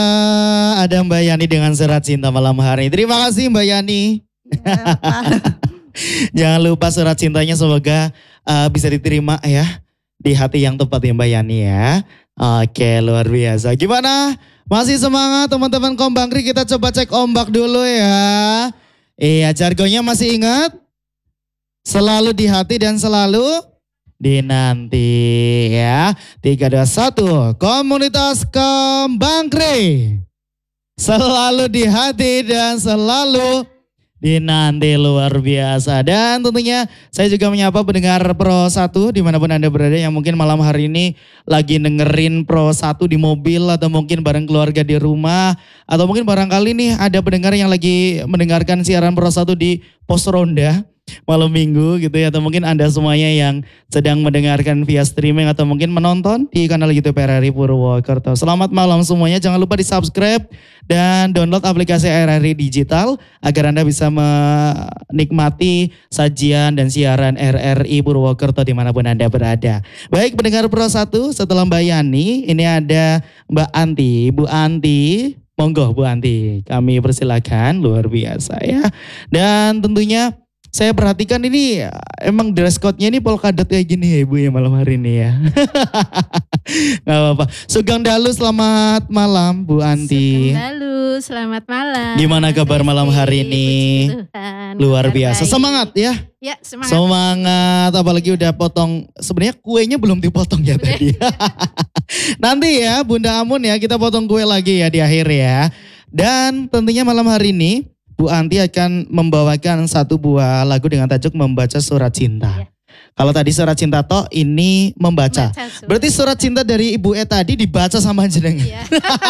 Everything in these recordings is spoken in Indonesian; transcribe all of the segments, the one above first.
Ada Mbak Yani dengan surat cinta malam hari. Terima kasih Mbak Yani. Jangan lupa surat cintanya semoga bisa diterima ya di hati yang tepat ya Mbak Yani ya. Oke, luar biasa. Gimana? Masih semangat teman-teman Kombangkri, kita coba cek ombak dulu ya. Iya, jargonnya masih ingat? Selalu di hati dan selalu dinanti ya. 3, 2, 1. Komunitas Kombangkri. Selalu di hati dan selalu dinanti, luar biasa. Dan tentunya saya juga menyapa pendengar Pro 1 dimanapun Anda berada yang mungkin malam hari ini lagi dengerin Pro 1 di mobil atau mungkin bareng keluarga di rumah. Atau mungkin barangkali nih ada pendengar yang lagi mendengarkan siaran Pro 1 di pos ronda malam minggu gitu ya. Atau mungkin Anda semuanya yang sedang mendengarkan via streaming atau mungkin menonton di kanal YouTube RRI Purwokerto. Selamat malam semuanya, jangan lupa di subscribe dan download aplikasi RRI Digital agar Anda bisa menikmati sajian dan siaran RRI Purwokerto dimanapun Anda berada. Baik pendengar Pro 1, setelah Mbak Yani, ini ada Mbak Anti. Bu Anti, monggo Bu Anti, kami persilakan, luar biasa ya. Dan tentunya saya perhatikan ini emang dress code-nya ini polka dot kayak gini ya Ibu ya malam hari ini ya. Gak apa-apa. Sugeng Dalu selamat malam Bu Anti. Sugeng Dalu selamat malam. Gimana kabar malam hari ini? Luar biasa. Baik. Semangat ya. Ya semangat. Semangat apalagi udah potong. Sebenarnya kuenya belum dipotong ya tadi. Nanti ya Bunda Amun ya kita potong kue lagi ya di akhir ya. Dan tentunya malam hari ini Bu Anti akan membawakan satu buah lagu dengan tajuk Membaca Surat Cinta. Ya. Kalau tadi surat cinta toh ini membaca. Berarti surat cinta dari Ibu tadi dibaca sama jenengan. Ya.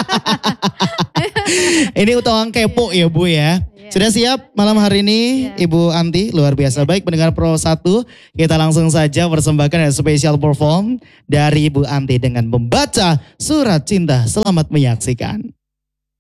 Ini utang kepo ya Bu ya. Sudah siap malam hari ini Ibu Anti, luar biasa. Baik pendengar Pro 1, kita langsung saja persembahkan special perform dari Ibu Anti dengan membaca surat cinta. Selamat menyaksikan.